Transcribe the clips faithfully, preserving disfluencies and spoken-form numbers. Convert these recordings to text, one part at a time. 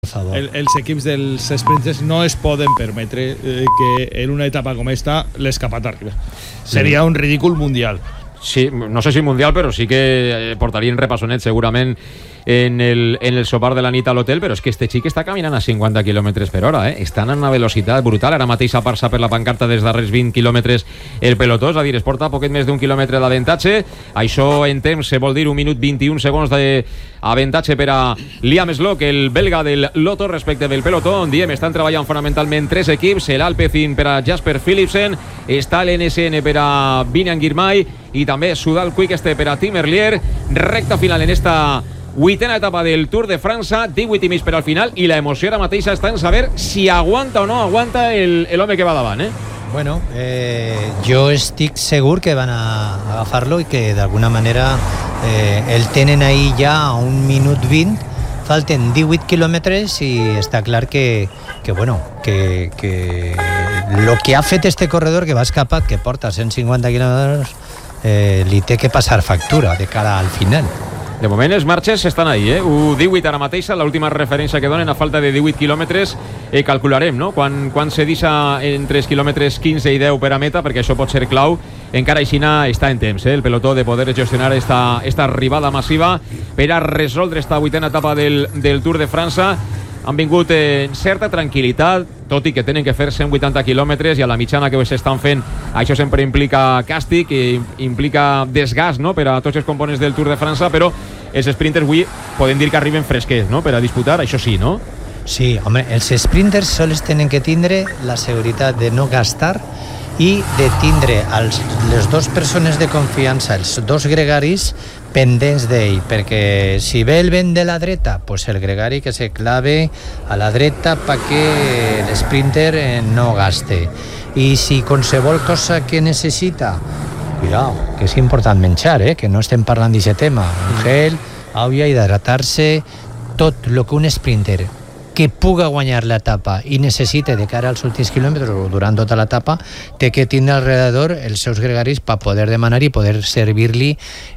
favor. El, els equips dels sprinters no es poden permetre eh, que en una etapa com esta l'escapat arriba. Seria un ridícul mundial. Sí, no sé si mundial, però sí que portarien repassonet segurament en el, en el sopar de la nit a l'hotel, però és que este xic està caminant a cinquanta quilòmetres per hora, eh? Estan a una velocitat brutal, ara mateix s'aparsa per la pancarta dels darrers vint quilòmetres el pelotó, és a dir, es porta poquet més d'un quilòmetre d'avantatge, això en temps se vol dir un minut vint-i-un segons d'avantatge per a Liam Slock, el belga del Lotto respecte del pelotó, on diem estan treballant fonamentalment tres equips, l'Alpecin per a Jasper Philipsen, està l'N S N per a Biniam Girmay i també Soudal Quick-Step per a Tim Merlier, recta final en esta vuitena etapa del Tour de França, divuit i mig per al final, i la emoció ara mateixa està en saber si aguanta o no aguanta el, el home que va davant, eh? Bueno, eh, jo estic segur que van a agafar-lo i que d'alguna manera eh, el tenen ahí ja a un minut vint, falten divuit quilòmetres i està clar que, que bueno, que, que lo que ha fet este corredor que va escapat, que porta cent cinquanta quilòmetres, eh, li té que passar factura de cara al final. De moment els marxes estan ahí, eh? u divuit ara mateixa, l'última referència que donen a falta de divuit quilòmetres, eh, calcularem, no? Quan, quan se deixa entre els quilòmetres quinze i deu per a meta, perquè això pot ser clau, encara aixina està en temps, eh? El pelotó de poder gestionar esta, esta arribada massiva per a resoldre esta vuitena etapa del, del Tour de França. Han vingut en certa tranquil·litat, tot i que tenen que fer cent vuitanta quilòmetres i a la mitjana que s'estan fent això sempre implica càstig i implica desgast, no?, per a tots els components del Tour de França, però els sprinters avui podem dir que arriben fresquets, no?, per a disputar, això sí, no? Sí, home, els sprinters sols tenen que tindre la seguretat de no gastar i de tindre els, les dues persones de confiança, els dos gregaris, pendents d'ell, perquè si ve el vent de la dreta, pues el gregari que se clave a la dreta perquè l'sprinter no gaste. I si qualsevol cosa que necessita, cuidado, que és important menjar, eh? Que no estem parlant d'aquest tema, un gel, aigua, hidratar-se, tot el que un sprinter que puga guanyar l'etapa i necessite de cara als últims quilòmetres o durant tota l'etapa, té que tindre alrededor els seus gregaris per poder demanar i poder servir-li,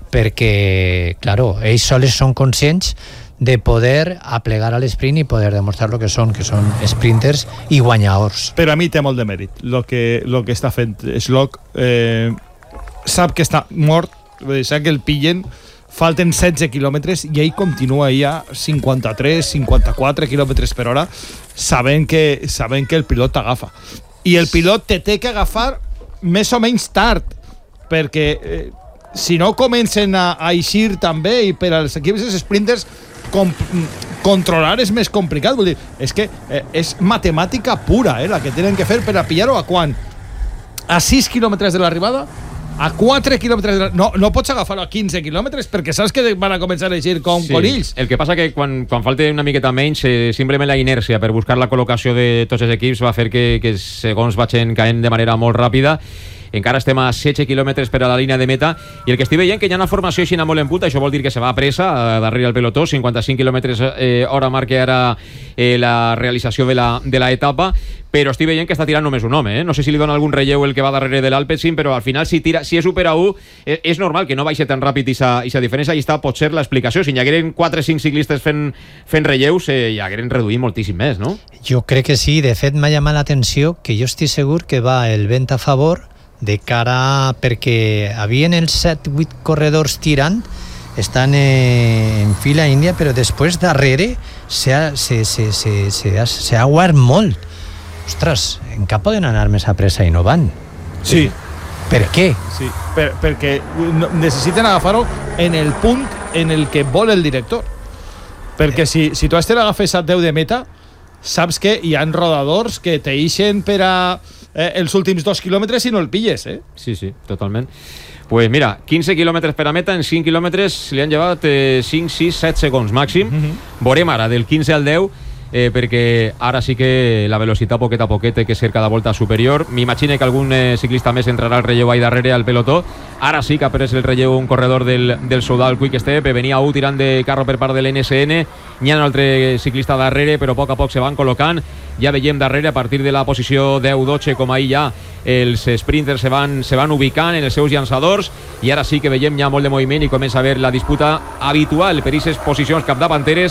perquè, claro, ells sols són conscients de poder aplegar a l'esprint i poder demostrar lo que són, que són sprinters i guanyadors. Però a mi té molt de mèrit lo que, lo que està fent Slock. Eh, sap que està mort, sap que el pillen, falten setze quilòmetres i ell continua ahí a cinquanta-tres, cinquanta-quatre quilòmetres per hora, sabent que, sabent que el pilot t'agafa. I el pilot te té que agafar més o menys tard, perquè eh, si no comencen a, a eixir també, i per als equips dels sprinters com, controlar és més complicat. Vull dir, és que eh, és matemàtica pura, eh, la que tenen que fer per a pillar-ho a quan? A sis quilòmetres de l'arribada? A quatre quilòmetres de... no, no pots agafar-ho a quinze quilòmetres perquè saps que van a començar a eixir com sí, conills. El que passa que quan, quan falta una miqueta menys, eh, simplement la inèrcia per buscar la col·locació de tots els equips va fer que, que segons vagin caent de manera molt ràpida. Encara estem a setze quilòmetres per a la línia de meta i el que estic veient que hi ha una formació així molt en punta, això vol dir que se va a pressa a darrere el pelotó, cinquanta-cinc quilòmetres eh, hora marca ara eh, la realització de la, de la etapa, però estic veient que està tirant només un home, eh? No sé si li dona algun relleu el que va darrere de l'Alpecin, però al final si, tira, si és supera u eh, és normal que no baixi tan ràpid i sa diferència, i està potser l'explicació. Si hi hagueren quatre o cinc ciclistes fent, fent relleus, eh, hi hagueren reduït moltíssim més, no? Jo crec que sí, de fet m'ha llamat l'atenció que jo estic segur que va el vent a favor de cara, perquè havien els set vuit corredors tirant, estan en fila índia, però després darrere s'ha aguart molt. Ostres, en cap poden anar més a pressa i no van. Sí. Per què? Sí, per, perquè necessiten agafar-ho en el punt en el que vol el director. Perquè si, si tu has de l'agafes a deu de meta, saps que hi ha rodadors que t'eixen per a eh, els últims dos quilòmetres i no el pilles, eh? Sí, sí, totalment. Pues mira, quinze quilòmetres per a meta, en cinc quilòmetres li han llevat eh, cinc, sis, set segons màxim. Mm-hmm. Veurem ara del quinze al deu, eh, perquè ara sí que la velocitat poquet a poquet té que ser cada volta superior. M'imagino que algun eh, ciclista més entrarà al relleu ahí darrere al pelotó. Ara sí que ha pres el relleu un corredor del, del Soudal Quick-Step, venia u tirant de carro per part de l'N S N, n'hi ha un altre ciclista darrere, però a poc a poc se van col·locant. Ja veiem darrere, a partir de la posició deu dotze, com ahir ja els sprinters se van, se van ubicant en els seus llançadors, i ara sí que veiem ja molt de moviment i comença a haver la disputa habitual per aquestes posicions capdavanteres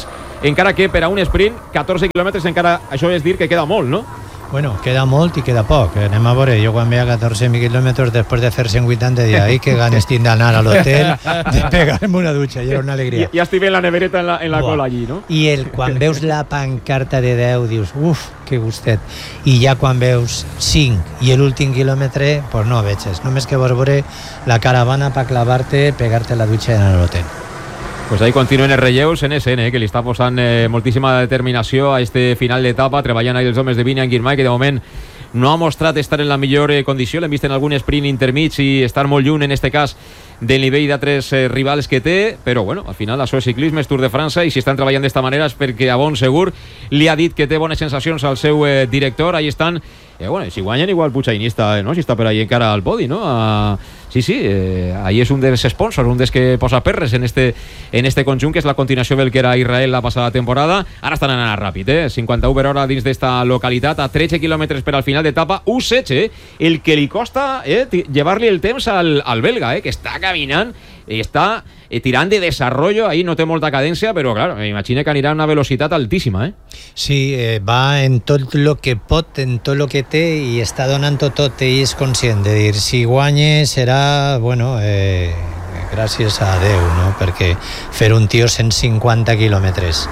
encara que per a un sprint, catorze quilòmetres encara, això és dir que queda molt, no? Bueno, queda molt i queda poc. Anem a veure, jo quan veia catorze quilòmetres després de fer cent vuitanta dia, ai, que ganes tinc d'anar a l'hotel, de pegar-me una dutxa, i era una alegria. Ja estic en la nevereta en la, en la cola allí, no? I el, quan veus la pancarta de deu, dius, uf, que gustet. I ja quan veus cinc i l'últim quilòmetre, pues no veges. Només que vols veure la caravana per clavar-te, pegar-te la dutxa en l'hotel. Pues ahí continuen els relleus en S N, eh, que li està posant eh, moltíssima determinació a este final d'etapa, treballant ahí els homes de Vinian Girmay, que de moment no ha mostrat estar en la millor eh, condició, l'hem vist en algun sprint intermig i estar molt lluny, en este cas, del nivell d'altres eh, rivals que té, però bueno, al final això és ciclisme, és Tour de França, i si estan treballant d'esta manera és perquè a bon segur li ha dit que té bones sensacions al seu eh, director, ahí estan, eh, bueno, si guanyen igual Puigcainista, eh, no? Si està per ahí encara al podi, no? A... Sí, sí, eh, ahí és un dels sponsors, un dels que posa perres en este, en este conjunt, que és la continuació del que era Israel la passada temporada. Ara estan anant ràpid, eh? cinquanta-u per hora dins d'esta localitat, a tretze quilòmetres per al final d'etapa, u setze, eh? El que li costa eh, llevar-li el temps al, al belga, eh? Que està caminant i està eh, tirant de desarrollo, ahí no té molta cadència, però clar, m'imagino que anirà a una velocitat altíssima, eh? Sí, eh, va en tot el que pot, en tot el que té, i està donant-ho tot, ell és conscient de dir, si guanye serà, bueno, eh, gràcies a Déu, no? Perquè fer un tio cent cinquanta quilòmetres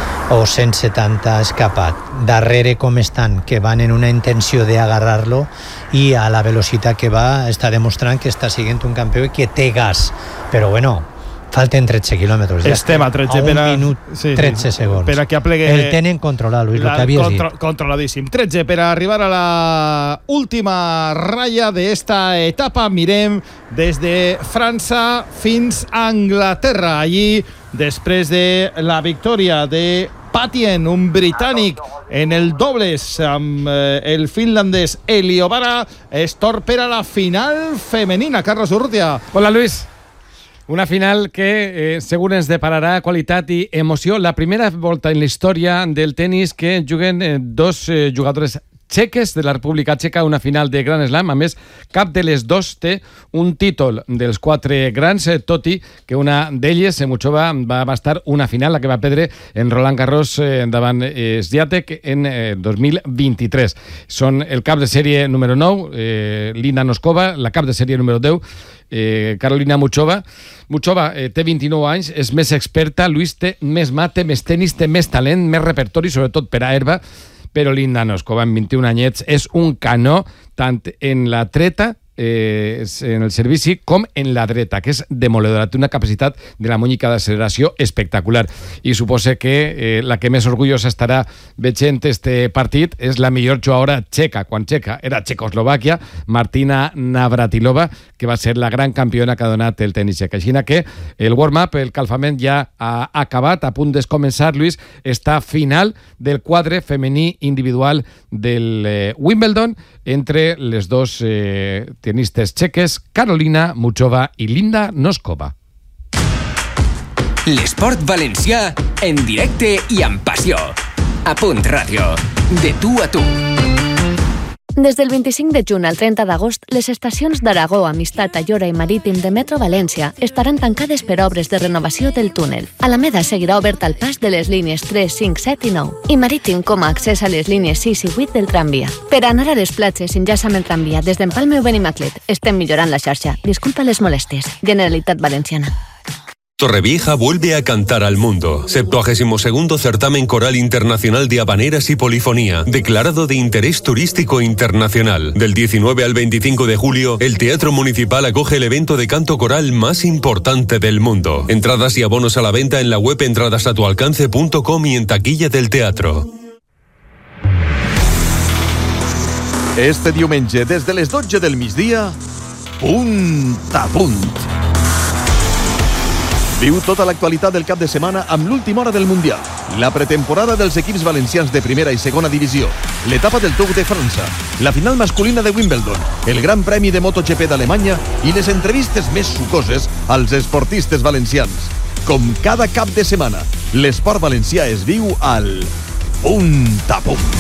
o cent setanta escapat, darrere com estan, que van en una intenció d'agarrar-lo, i a la velocitat que va està demostrant que està siguent un campió i que té gas, però bueno, falten tretze quilòmetres. Ja estem a tretze, a un per a... minut, sí, tretze sí, segons. Per a que aplegue... El tenen controlat, Luis, la, el que havies contro, dit. Controladíssim. tretze per a arribar a la última ratlla d'esta etapa. Mirem des de França fins a Anglaterra. Allí, després de la victòria de Patien, un britànic en el dobles amb eh, el finlandès Eliobara, es torpera la final femenina. Carlos Urrutia. Hola, Luis. Una final que eh, segur ens depararà qualitat i emoció. La primera volta en la història del tennis que juguen eh, dos eh, jugadores txeques de la República Txeca, una final de Grand Slam. A més, cap de les dos té un títol dels quatre grans, eh, tot i que una d'elles, Muchova, va, va estar una final, la que va perdre en Roland Garros eh, davant eh, Swiatek en eh, dos mil vint-i-tres. Són el cap de sèrie número nou, eh, Linda Noskova, la cap de sèrie número deu, eh, Carolina Muchova. Muchova eh, té vint-i-nou anys, és més experta, Luis té més mà, té més tenis, té més talent, més repertori, sobretot per a herba, però Linda Noskova, amb vint-i-un anyets, és un canó tant en la treta, eh, en el servici, com en la dreta, que és demoledora. Té una capacitat de la mònica d'acceleració espectacular. I suposa que eh, la que més orgullosa estarà veient este partit és la millor jugadora txeca, quan txeca era Txecoslovàquia, Martina Navratilova, que va ser la gran campiona que ha donat el tenis txec. Així que el warm-up, el calfament ja ha acabat, a punt de començar, Lluís, està final del quadre femení individual del eh, Wimbledon entre les dos eh, tenistes txeques, Carolina Muchova i Linda Noskova. L'esport valencià en directe i amb passió. A Punt Ràdio. De tu a tu. Des del vint-i-cinc de juny al trenta d'agost, les estacions d'Aragó, Amistat, Ayora i Marítim de Metro València estaran tancades per obres de renovació del túnel. Alameda seguirà obert al pas de les línies tres, cinc, set i nou, i Marítim com a accés a les línies sis i vuit del tramvia. Per anar a les platges, enllaça amb el tramvia des d'Empalme o Benimaclet. Estem millorant la xarxa. Disculpa les molèsties. Generalitat Valenciana. Torrevieja vuelve a cantar al mundo. septuagésimo segundo Certamen Coral Internacional de Habaneras y Polifonía, declarado de interés turístico internacional. Del diecinueve al veinticinco de julio, el Teatro Municipal acoge el evento de canto coral más importante del mundo. Entradas y abonos a la venta en la web entradasatualcance punto com y en taquilla del teatro. Este diumenge, des de les dotze del migdia, Punt a Punt. Viu tota l'actualitat del cap de setmana amb l'última hora del Mundial, la pretemporada dels equips valencians de primera i segona divisió, l'etapa del Tour de França, la final masculina de Wimbledon, el Gran Premi de MotoGP d'Alemanya i les entrevistes més sucoses als esportistes valencians. Com cada cap de setmana, l'esport valencià es viu al Punt a Punt.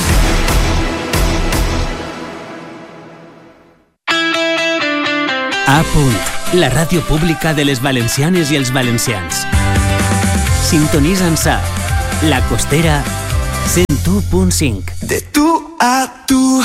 A Punt, la ràdio pública de les valencianes i els valencians. Sintonitza'ns a La Costera, cent u punt cinc. De tu a tu.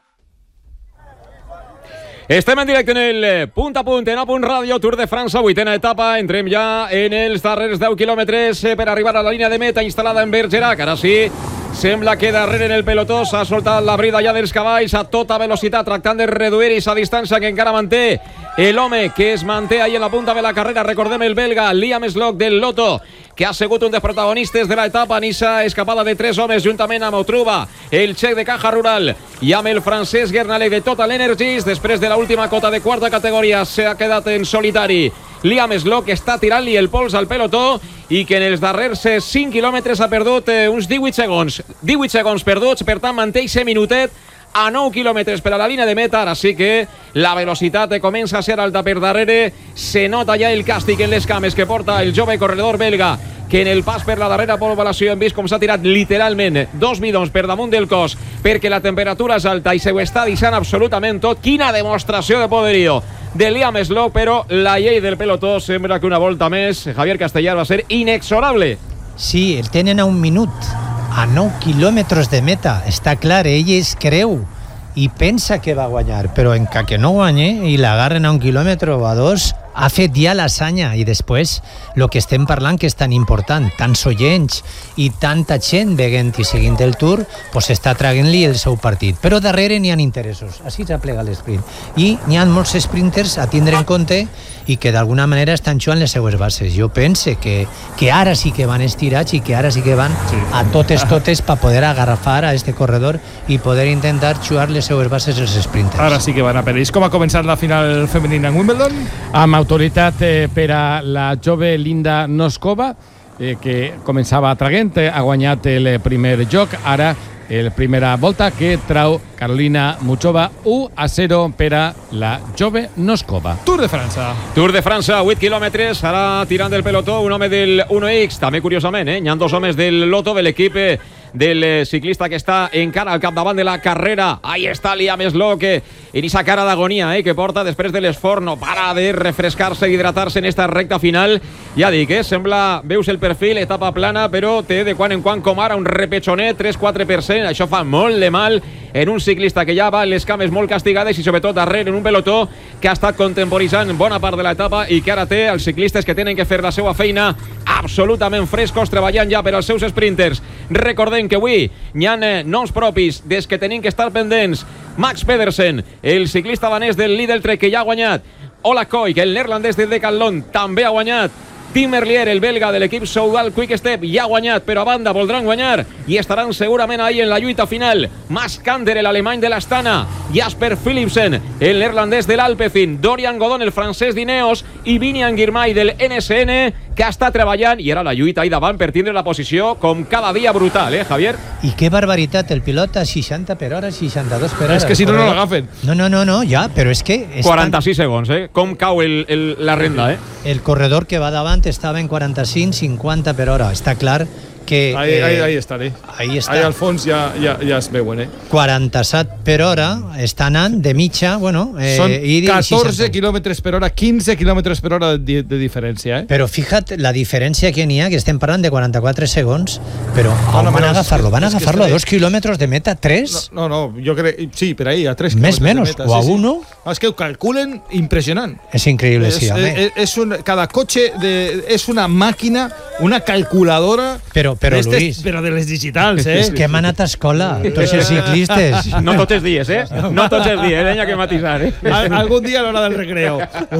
Estem en directe en el punt a punt, en A Punt Ràdio, Tour de França, vuitena etapa. Entrem ja en els darrers deu quilòmetres per arribar a la línia de meta instal·lada en Bergerac. Ara sí, sembla que darrere en el pelotó s'ha soltat la brida ja dels cavalls a tota velocitat, tractant de reduir aquesta distància que encara manté l'home que es manté ahí en la punta de la carrera. Recordem el belga Liam Slock del Lotto, que ha sigut un dels protagonistes de l'etapa en aquesta escapada de tres homes, juntament amb Otruba, el xec de Caja Rural, i amb el francès Guernalec de Total Energies. Després de l'última cota de quarta categoria s'ha quedat en solitari Liam Slock, està tirant-li el pols al pelotó i que en els darrers cinc quilòmetres ha perdut eh, uns divuit segons. divuit segons perduts, per tant manté aquest minutet a nou quilòmetres per a la línia de meta. Ara sí que la velocitat comença a ser alta per darrere. Se nota ja el càstig en les cames que porta el jove corredor belga, que en el pas per la darrera població hem vist com s'ha tirat literalment dos bidons per damunt del cos perquè la temperatura és alta i se ho està deixant absolutament tot. Quina demostració de poderío de Liam Slock, però la llei del pelotó sembla que una volta més Javier Castellar va ser inexorable. Sí, el tenen a un minut, a nou quilòmetres de meta. Està clar, ell es creu i pensa que va guanyar, però en que no guanye i l'agarren a un quilòmetre o a dos, ha fet ja l'hassanya. I després, el que estem parlant que és tan important, tants oients i tanta gent veient i seguint el Tour, pues està traient-li el seu partit. Però darrere n'hi ha interessos, així s'aplega l'esprint. I n'hi ha molts sprinters a tindre en compte i que d'alguna manera estan jugant les seues bases. Jo pense que, que ara sí que van estirats i que ara sí que van sí. a totes, totes per poder agarrafar a este corredor i poder intentar jugar les seues bases els sprinters. Ara sí que van a per ells. Com ha començat la final femenina en Wimbledon? Amb autoritat eh, per a la jove Linda Noskova, eh, que començava traient, eh, ha guanyat el primer joc. Ara el primera volta que trau Carolina Muchova, u a zero per a la jove Noskova. Tour de França. Tour de França, vuit quilòmetres, ara tirant del pelotó un home del uno X, també curiosament, eh? Hi ha dos homes del Lotto, de l'equip del ciclista que està encara al capdavant de la carrera. Ahí està Liam Slock, en aquesta cara d'agonia eh, que porta després de l'esforç, no para de refrescar-se i hidratar-se en esta recta final. Ja dic, eh, sembla, veus el perfil, etapa plana, però té de quan en quan com ara un repetxonet, tres quatre per cent, això fa molt de mal en un ciclista que ja va en les cames molt castigades i sobretot darrere en un pelotó que ha estat contemporitzant bona part de l'etapa i que ara té els ciclistes que tenen que fer la seva feina absolutament frescos, treballant ja per als seus sprinters. Recordem que avui hi ha noms propis des que tenim que estar pendents. Max Pedersen, el ciclista danès del Lidl Trek, que ja ha guanyat. Ola Koik, el neerlandès del Decathlon, també ha guanyat. Tim Merlier, el belga de l'equip Soudal Quick Step, ja ha guanyat, però a banda voldran guanyar i estaran segurament ahí en la lluita final. Mats Kander, el alemany de l'Astana, Jasper Philipsen, el neerlandès de l'Alpecin, Dorian Godon, el francès d'Ineos, i Vinian Girmay del N S N, que està treballant i ara la lluita ahí davant per tindre la posició com cada dia brutal, eh, Javier? I que barbaritat, el pilot a seixanta per hora, seixanta-dos per hora. És que si no, no l'agafen. No, no, no, no, ja, però és que... quaranta-sis segons, eh? Com cau el, el, la renda, eh? El corredor que va davant estava en quaranta-cinc cinquanta per hora. Està clar que... Ahí, eh, ahí, ahí estan, eh? Ahí està. Ahí al fons ja, ja, ja es veuen, eh? quaranta-set per hora està anant de mitja, bueno... Eh, Són i catorze quilòmetres per hora, quinze quilòmetres per hora de, de diferència, eh? Però fixa't la diferència que n'hi ha, que estem parlant de quaranta-quatre segons, però no, no, van agafar-lo? Van agafar-lo a dos quilòmetres de meta, tres? No, no, no, jo crec... Sí, per ahí, a tres Més quilòmetres menos, de meta. o a sí, uno. Sí. És que ho calculen impressionant. És increïble, sí, home. És, és un, cada cotxe de, és una màquina, una calculadora... Però, però Luis... Però de les digitals, eh? És que hem anat a escola, tots els ciclistes. No tots els dies, eh? No tots els dies, n'hi ha que matisar, eh? Al, algun dia a l'hora del recreo.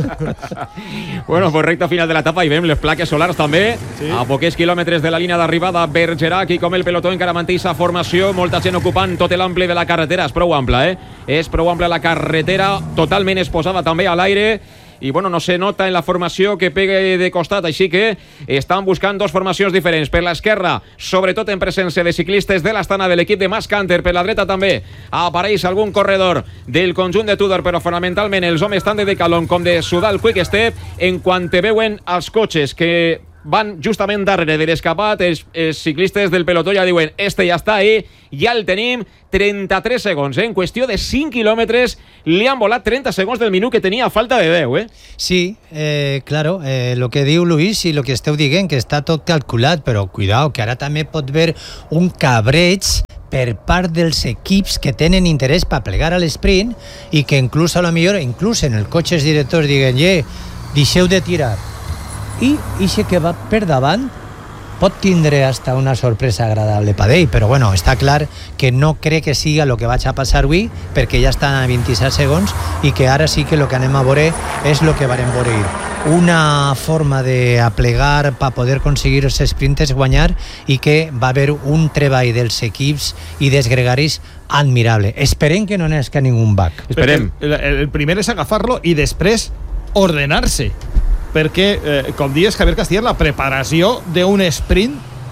Bueno, pues recta final de l'etapa i veiem les plaques solars també. Sí. A poquets quilòmetres de la línia d'arribada, Bergerac, i com el pelotó encara manté sa formació, molta gent ocupant tot l'ample de la carretera. És prou ampla, eh? És prou ampla la carretera, totalment exposada també a l'aire. I bueno, no se nota en la formació que pegue de costat, així que estan buscant dos formacions diferents. Per l'esquerra, sobretot en presència de ciclistes de l'Astana, de l'equip de Mats Kander. Per la dreta també apareix algun corredor del conjunt de Tudor, però fonamentalment els homes tant de Decathlon com de Soudal Quick Step en quant te veuen els cotxes que van justament darrere de l'escapat, els, els ciclistes del pelotó ja diuen, este ja està ahí, ja el tenim, trenta-tres segons, eh? En qüestió de cinc quilòmetres li han volat trenta segons del minut que tenia a falta de deu, eh? Sí, eh, claro, eh, lo que diu Luis i lo que esteu dient, que està tot calculat, però cuidao, que ara també pot haver un cabreig per part dels equips que tenen interès per plegar a l'esprint i que inclús a lo millor, inclús en el cotxe els directors diguen, ye, deixeu de tirar. I ixe que va per davant pot tindre hasta una sorpresa agradable per ell, però bueno, està clar que no crec que siga el que vaig a passar avui, perquè ja estan a vint-i-set segons i que ara sí que el que anem a veure és el que varem veure ahir. Una forma de aplegar per poder aconseguir els sprinters guanyar i que va haver un treball dels equips i dels gregaris admirable. Esperem que no n'esca ningú back. Esperem. El, el primer és agafar-lo i després ordenar-se. Perquè, eh, com dius, Javier Castellar, la preparació d'un sprint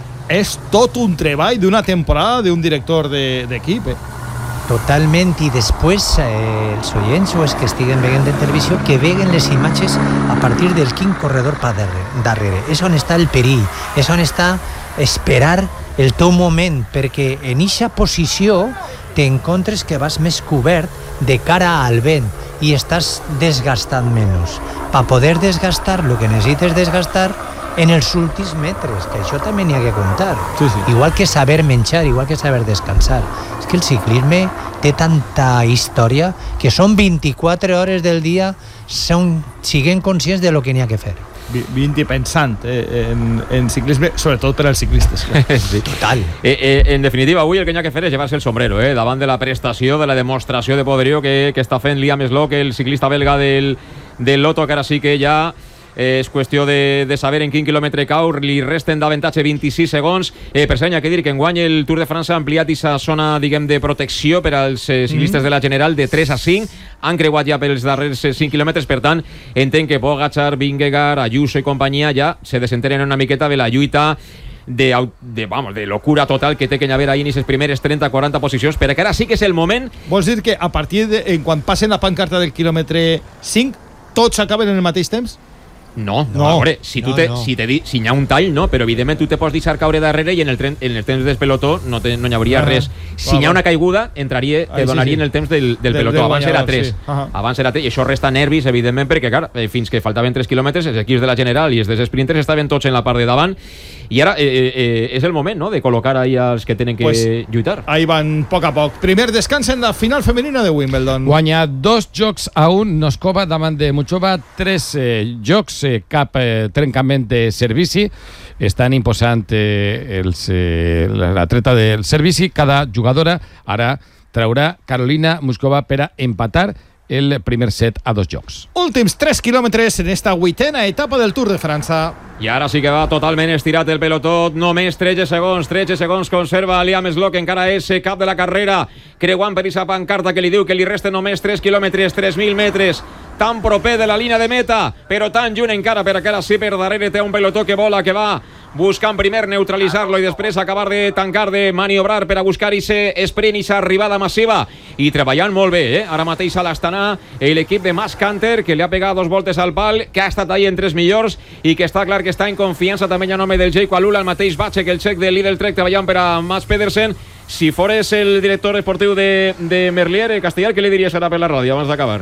és tot un treball d'una temporada d'un director d'equip. De, eh? Totalment, i després eh, els oients o els que estiguen veient de televisió que veguen les imatges a partir del quin corredor per darrere. És on està el perill, és on està esperar el teu moment, perquè en eixa posició t'encontres que vas més cobert de cara al vent i estàs desgastant menys. Per poder desgastar, el que necessites desgastar en els últims metres, que això també n'hi ha que comptar. Sí, sí. Igual que saber menjar, igual que saber descansar. És que el ciclisme té tanta història que són vint-i-quatre hores del dia, són, siguem conscients de lo que n'hi ha que fer. vint i pensant eh, en, en ciclisme, sobretot per als ciclistes. Sí. Total. Eh, eh, en definitiva, avui el que hi ha que fer és llevar-se el sombrero, eh, davant de la prestació, de la demostració de poderío que, que està fent Liam Slock, el ciclista belga del, del Lotto, que ara sí que ja eh, és qüestió de, de saber en quin quilòmetre cau, li resten d'avantatge vint-i-sis segons. Eh, per cert, hi ha que dir que enguany el Tour de França ha ampliat aquesta zona, diguem, de protecció per als eh, ciclistes mm. de la General de tres a cinc, han creuat ja pels darrers cinc quilòmetres, per tant, entenc que Pogačar, Vingegaard, Ayuso i companyia ja se desenteren una miqueta de la lluita de, de, vamos, de locura total que té que haver ahí en aquestes primeres trenta a quaranta posicions, però que ara sí que és el moment. Vols dir que a partir de, en quan passen la pancarta del quilòmetre cinc, tots acaben en el mateix temps? No, no, no, a veure, si, no, tu te, no. si, te di, si hi ha un tall, no, però evidentment tu te pots deixar caure darrere i en el, tren, en el temps del pelotó no, te, no hi hauria ah, res. Si hi ha una caiguda, entraria, te donarien sí, sí. el temps del, del, del pelotó. Del abans era tres. Sí. Uh-huh. Abans era tres. I això resta nervis, evidentment, perquè, clar, fins que faltaven tres quilòmetres, els equips de la General i els dels sprinters estaven tots en la part de davant. I ara eh, eh, és el moment, no?, de col·locar ahí els que tenen que pues, lluitar. Ahí van a poc a poc. Primer descans en la final femenina de Wimbledon. Guanya dos jocs a un Noskova davant de Muchova, tres eh, jocs, eh, cap eh, trencament de servici. Estan imposant eh, els, eh, la treta del servici. Cada jugadora ara traurà Carolina Muskova per a empatar el primer set a dos jocs. Últims tres quilòmetres en esta vuitena etapa del Tour de França. I ara sí que va totalment estirat el pelotó, només tretze segons, tretze segons conserva Liam Slock, encara és cap de la carrera, creuant per aquesta pancarta que li diu que li resten només tres quilòmetres, tres mil metres, tan proper de la línia de meta, però tan lluny encara, per que ara sí per darrere té un pelotó que vola, que va buscant primer neutralitzar-lo i després acabar de tancar, de maniobrar per a buscar ese sprint, esa arribada massiva, i treballant molt bé, eh? Ara mateix a l'Astana, l'equip de Max Canter, que li ha pegat dos voltes al pal, que ha estat ahí en tres millors i que està clar que està en confiança també en nom del Jayco Alula, el mateix Vacek, el xec de Lidl Trek, treballant per a Mats Pedersen. Si fores el director esportiu de, de Merlier, Castellar, què li diries ara per la ràdio abans d'acabar?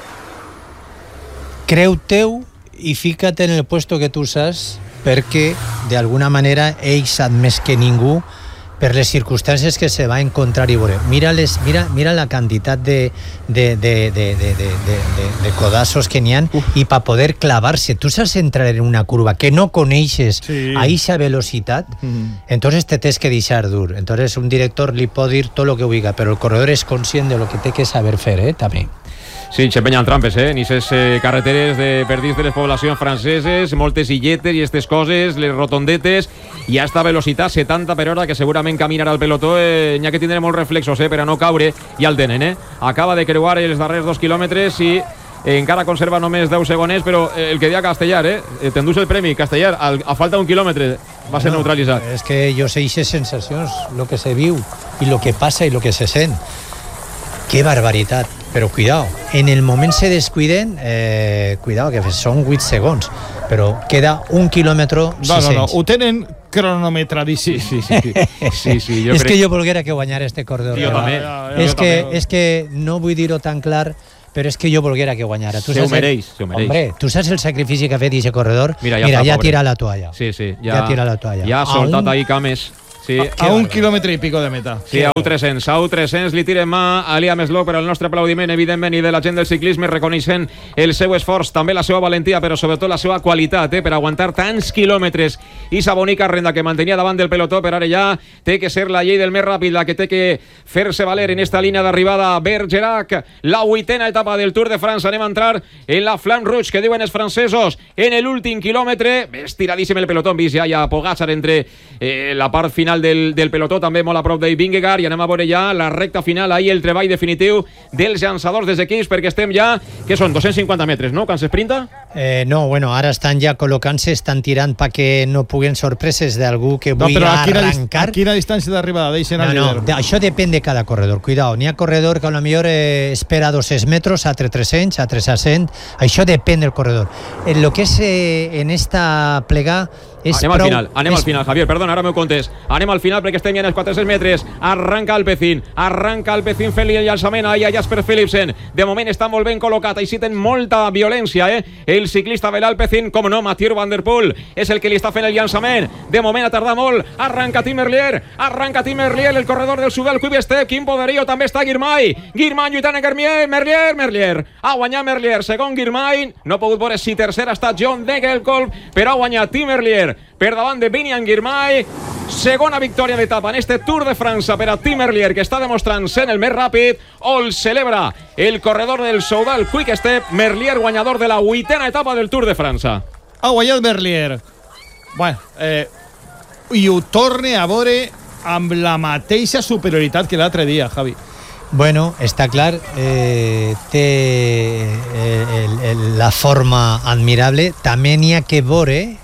Creu-teu i fica't en el puesto que tu saps, perquè d'alguna manera ell sap més que ningú per les circumstàncies que se va encontrar i veure. Mira, les, mira, mira la quantitat de, de, de, de, de, de, de, de codassos que n'hi ha i per poder clavar-se. Tu saps entrar en una curva que no coneixes sí. a eixa velocitat, mm. entonces te tens que deixar dur. Entonces un director li pot dir tot el que vulgui, però el corredor és conscient de lo que té que saber fer, eh, també. Sí, s'empenyen trampes, eh? Ni ses eh, carreteres de perdits de les poblacions franceses, moltes illetes i aquestes coses, les rotondetes, i a esta velocitat setanta per hora que segurament caminarà el pelotó, eh, n'hi ha que tindre molts reflexos, eh, per a no caure, i el tenen, eh? Acaba de creuar els darrers dos quilòmetres i eh, encara conserva només deu segoners, però eh, el que deia Castellar, eh? T'endús el premi, Castellar, al, a falta d'un quilòmetre va ser no, neutralitzat. És que jo sé aquestes sensacions, el que se viu, i el que passa i el que se sent. Qué barbaritat, però cuidao, en el moment se descuiden, eh, cuidao, que són vuit segons. però queda un quilòmetre No, no, no, sis-cents. ho tenen cronometradíssim. Sí, sí, sí. sí, sí jo és crec... que jo volguera que guanyara este corredor. Jo també. És que, és que no vull dir-ho tan clar, però és que jo volguera que guanyara. Tu Se ho saps el- mereix, se ho mereix. Hombre, tu saps el sacrifici que ha fet aquest corredor? Mira, ja, Mira, està, ja pobre. tira la toalla. Sí, sí, Ja ja, tira la toalla. Ja ha A soltat un- ahí cames. Sí. A un quilòmetre i pico de meta. Sí, a U tres-cents, a U tres-cents li tirem mà a Liam Slow, però el nostre aplaudiment, evidentment, i de la gent del ciclisme, reconeixent el seu esforç, també la seva valentia, però sobretot la seva qualitat, eh, per aguantar tants quilòmetres. I sa bonica renda que mantenia davant del pelotó, per ara ja té que ser la llei del més ràpid, la que té que fer-se valer en esta línia d'arribada. Bergerac, la vuitena etapa del Tour de France. Anem a entrar en la Flamme Rouge, que diuen els francesos, en l'últim quilòmetre. Estiradíssim el pelotó, hem vist ja, ja Pogacar entre eh, la part final del, del pelotó, també molt a prop de Vingegaard, i anem a veure ja la recta final, ahir el treball definitiu dels llançadors dels equips, perquè estem ja, que són dos-cents cinquanta metres, no? Quan s'esprinta? Eh, no, bueno, ara estan ja col·locant-se, estan tirant perquè no puguen sorpreses d'algú que No, vulgui però a quina, dis- arrencar. a quina distància d'arribada deixen No, al no, líder? de- això depèn de cada corredor. Cuidao, n'hi ha corredor que a lo millor eh, espera dos-cents metres, altre tres-cents, altre cent. Això depèn del corredor. En lo que és eh, en esta plegà és anem prou, al final, anem és, al final, Javier, perdona, ara m'ho contes. Anem al final perquè estem ja en els quatre-cents metres. Arranca Alpecin, arranca Alpecin fent el llançament ahí a Jasper Philipsen. De moment està molt ben col·locat, així ten molta violència, eh? El ciclista de l'Alpecin, com no, Mathieu Van Der Poel, és el que li està fent el llançament. De moment ha tardat molt, arranca Tim Merlier, arranca Tim Merlier, el corredor del Sudal Quick-Step, quin poderío, també està Girmay. Girmay lluitant en Merlier, Merlier, Merlier. Ha guanyat Merlier, segon Girmay, no ha pogut veure si tercer ha estat John Degenkolb, però ha guanyat Tim Merlier per davant de Biniam Girmay. Segona victòria d'etapa en este Tour de França per a Tim Merlier, que està demostrant ser el més ràpid. O el celebra el corredor del Soudal Quick-Step, Merlier guanyador de la vuitena etapa del Tour de França. Ha guanyat Merlier. Bueno, eh, i ho torne a veure amb la mateixa superioritat que l'altre dia, Javi. Bueno, està clar, eh, té eh, el, el, la forma admirable. També n'hi ha que veure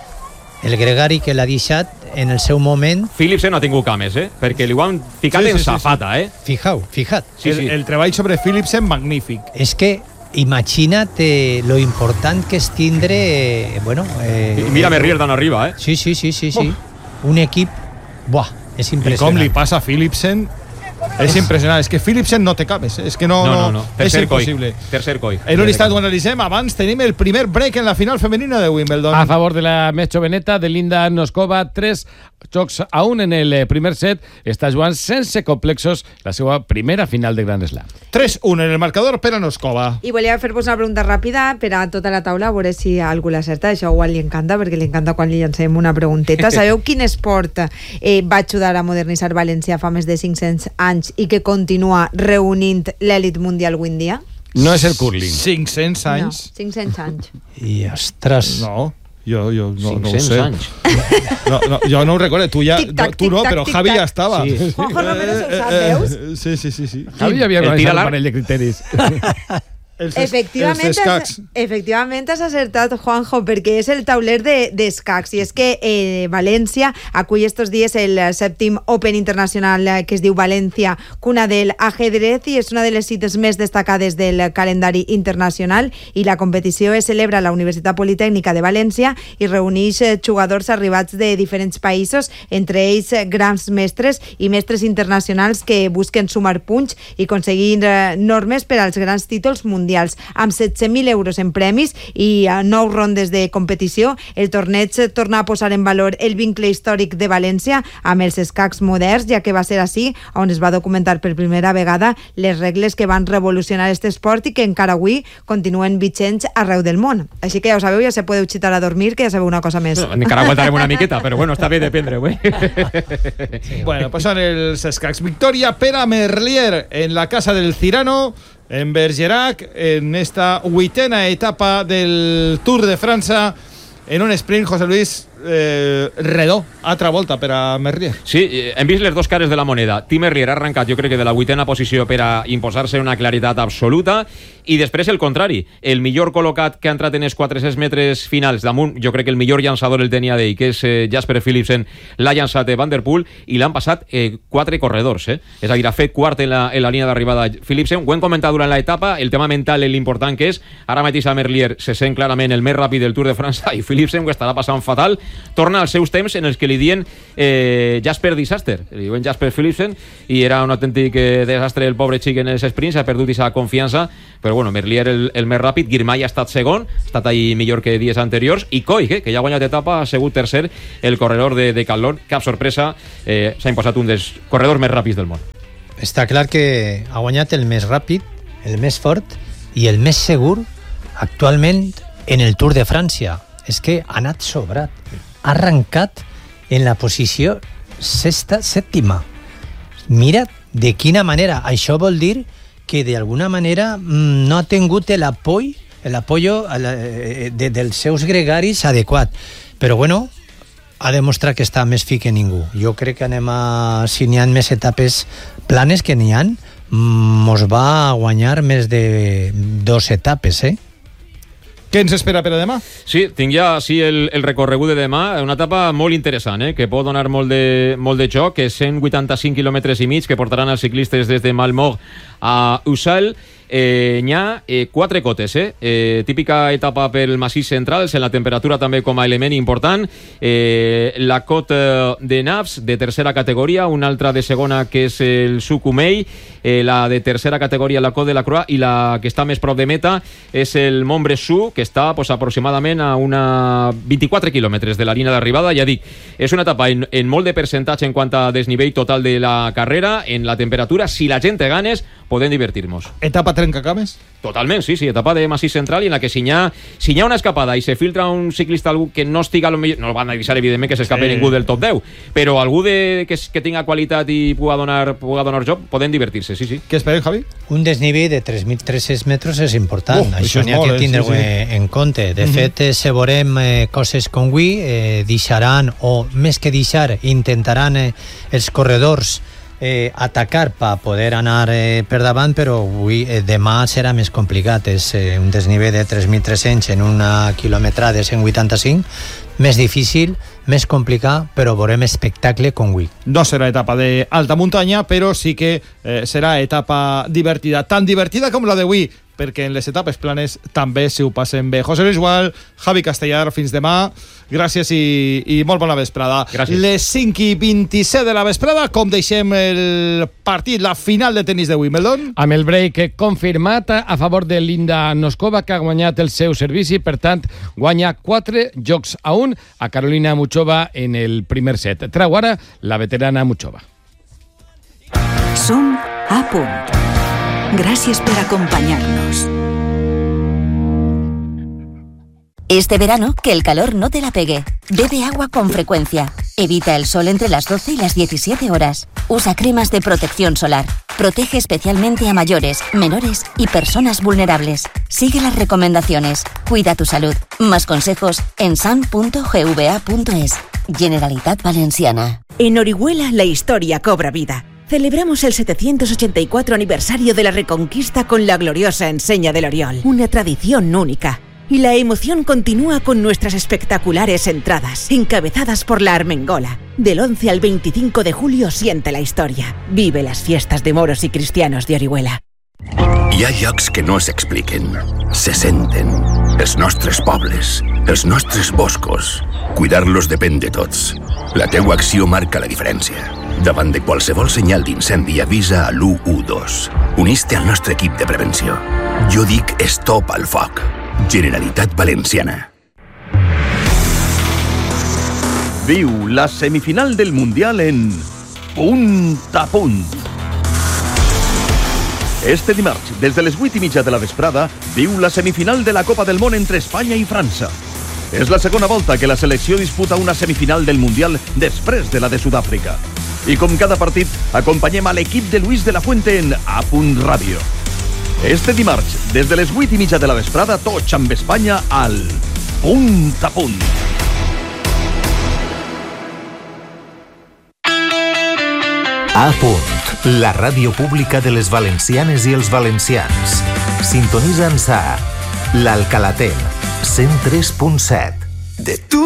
el gregari que l'ha deixat en el seu moment. Philipsen no ha tingut cames, eh? Perquè li ho han ficat Sí, sí, en sí, safata, eh? Fijau, fijat. Sí, el, sí. el treball sobre Philipsen, magnífic. És que imagina't eh, lo important que és tindre, eh, bueno... Eh, I mira Merlier d'on arriba, eh? Sí, sí, sí, sí, sí. Un equip, buah, és I com impressionant. li passa a Philipsen, és impressionant. És que Philipsen no té cames, és que no, No, no, no. és Tercer coi. impossible. Tercer coi. En un instant ho analitzem. Abans tenim el primer break en la final femenina de Wimbledon. A favor de la Mecho Veneta, de Linda Noskova, tres jocs a un en el eh, primer set. Està jugant sense complexos la seva primera final de Grand Slam. tres un en el marcador per a Noskova. I volia fer-vos una pregunta ràpida per a tota la taula, a veure si algú l'acerta. Això igual li encanta, perquè li encanta quan li llancem una pregunteta. Sabeu quin esport eh, va ajudar a modernitzar València fa més de cinc-cents anys i que continua reunint l'elit mundial avui en dia? No és el curling. cinc-cents No, anys? cinc-cents anys. I, ostres... No, jo, jo no, no ho cinc-cents sé. anys. No, no, jo no ho recordo. Tu, ja, Tic-tac, tu no, tic-tac, però tic-tac. Javi ja estava. Sí. Juanjo Romero se ho sap, Eh, eh, veus? eh, Sí, sí, sí. sí. Javi havia El organitzat tira un larg. parell de criteris. Els es- Efectivament, els escacs. has, efectivament has acertat, Juanjo, perquè és el tauler d'escacs de, i és que eh, València acull estos dies el sèptim Open Internacional eh, que es diu València Cuna del Ajedrez i és una de les cites més destacades del calendari internacional i la competició es celebra a la Universitat Politècnica de València i reuneix eh, jugadors arribats de diferents països, entre ells eh, grans mestres i mestres internacionals que busquen sumar punys i aconseguir eh, normes per als grans títols mundials. Amb setze mil euros en premis i a nou rondes de competició, el torneig torna a posar en valor el vincle històric de València amb els escacs moderns, ja que va ser així on es va documentar per primera vegada les regles que van revolucionar aquest esport i que encara avui continuen vigents arreu del món. Així que ja ho sabeu, ja se podeu xitar a dormir, que ja sabeu una cosa més. No, encara aguantarem una miqueta, però bueno, està bé de prendre, güey. Bueno, pasan els escacs. Victoria per a Merlier en la casa del Cirano, en Bergerac, en esta vuitena etapa del Tour de França, en un sprint, José Luis, eh, redó, altra volta per a Merlier. Sí, hem vist les dues cares de la moneda. Tim Merlier ha arrencat, jo crec que de la vuitena posició per a imposar-se una claritat absoluta, i després el contrari, el millor col·locat que ha entrat en els quatre-cents metres finals damunt, jo crec que el millor llançador el tenia d'ell, que és eh, Jasper Philipsen, l'ha llançat de Van der Poel i l'han passat eh, quatre corredors, eh? És a dir, ha fet quart en la, en la línia d'arribada Philipsen. Ho hem comentat durant l'etapa, el tema mental i l'important que és. Ara mateix a Merlier se sent clarament el més ràpid del Tour de França i Philipsen ho estarà passant fatal. Torna als seus temps en els que li diuen eh, Jasper Disaster, li diuen Jasper Philipsen, i era un autèntic eh, desastre el pobre xic en els sprints, ha perdut aquesta confiança, però bueno, Merlier el, el més ràpid. Girmay ha estat segon, ha estat ahí millor que dies anteriors, i Koig, eh, que ja ha guanyat etapa, ha sigut tercer, el corredor de, de Calón. Cap sorpresa, eh, s'ha imposat un dels corredors més ràpids del món. Està clar que ha guanyat el més ràpid, el més fort i el més segur actualment en el Tour de França. És que ha anat sobrat, ha arrencat en la posició sexta, sèptima. Mira de quina manera. Això vol dir que d'alguna manera no ha tingut l'apoi, l'apoyo de, dels seus gregaris adequat. Però bueno, ha demostrat que està més fi que ningú. Jo crec que anem a... Si n'hi ha més etapes planes que n'hi ha, mos va guanyar més de dos etapes, eh? Què ens espera per a demà? Sí, tinc ja sí, el, el recorregut de demà, una etapa molt interessant, eh, que pot donar molt de, molt de joc, que cent vuitanta-cinc quilòmetres i mig que portaran els ciclistes des de Malmort a Ussel. Eh, n'hi ha eh, quatre cotes, eh? Eh, típica etapa pel massís central, en la temperatura també com a element important. Eh, la cota de Navs, de tercera categoria, una altra de segona, que és el Sucumei, eh, la de tercera categoria, la Côte de la Croix, i la que està més prop de meta és el Montbressou, que està pues, aproximadament a una vint-i-quatre quilòmetres de la línia d'arribada. Ja dic, és una etapa en, en molt de percentatge en quant a desnivell total de la carrera, en la temperatura. Si la gent té ganes, podem divertir-nos. Etapa trencacames? Totalment, sí, sí, etapa de massís central, i en la que si n'hi ha, si n'hi ha una escapada i se filtra un ciclista algú que no estiga, lo millor, no el van a avisar evidentment que s'escape sí. ningú del top deu, però algú de, que, que tinga qualitat i puga donar, puga donar joc, poden divertir-se, sí, sí. Què esperem, Javi? Un desnivell de tres mil tres-cents metres és important, uh, això n'hi ha que tindre sí, sí. en compte. De uh-huh. fet, eh, si veurem eh, coses com avui, eh, deixaran, o més que deixar, intentaran eh, els corredors Eh, atacar per poder anar eh, per davant, però avui, eh, demà serà més complicat. És eh, un desnivell de tres mil tres-cents en una quilòmetra de cent vuitanta-cinc, més difícil, més complicat, però veurem espectacle com avui. No serà etapa d'alta muntanya, però sí que eh, serà etapa divertida, tan divertida com la d'avui, perquè en les etapes planes també si ho passen bé. José Luis Gual, Javi Castellar, fins demà. Gràcies i, i molt bona vesprada. Gràcies. Les cinc i vint-i-set de la vesprada, com deixem el partit, la final de tenis de Wimbledon? Amb el break confirmat a favor de Linda Noskova, que ha guanyat el seu servici, per tant, guanya quatre jocs a un a Carolina Muchova en el primer set. Trau ara la veterana Muchova. Som a punt. Gracias por acompañarnos. Este verano, que el calor no te la pegue. Bebe agua con frecuencia. Evita el sol entre las doce y las diecisiete horas. Usa cremas de protección solar. Protege especialmente a mayores, menores y personas vulnerables. Sigue las recomendaciones. Cuida tu salud. Más consejos en san punto gva punto es. Generalitat Valenciana. En Orihuela la historia cobra vida. Celebramos el setecientos ochenta y cuatro aniversario de la Reconquista con la gloriosa enseña del Oriol, una tradición única. Y la emoción continúa con nuestras espectaculares entradas, encabezadas por la Armengola. Del once al veinticinco de julio siente la historia. Vive las fiestas de moros y cristianos de Orihuela. Hi ha llocs que no s'expliquen, se senten. Els nostres pobles, els nostres boscos. Cuidar-los depèn de tots. La teua acció marca la diferència. Davant de qualsevol senyal d'incendi, avisa a l'u u dos. Unís-te al nostre equip de prevenció. Jo dic stop al foc. Generalitat Valenciana. Viu la semifinal del Mundial en Punt a Punt. Este dimarts, des de les vuit i mitja de la vesprada, viu la semifinal de la Copa del Món entre Espanya i França. És la segona volta que la selecció disputa una semifinal del Mundial després de la de Sud-àfrica. I com cada partit, acompanyem a l'equip de Luis de la Fuente en A Punt Ràdio. Este dimarts, des de les vuit i mitja de la vesprada, tots amb Espanya al Punt a Punt. A punt, la ràdio pública de les valencianes i els valencians. Sintonitza'ns a l'Alcalaten, cent tres punt set. De tu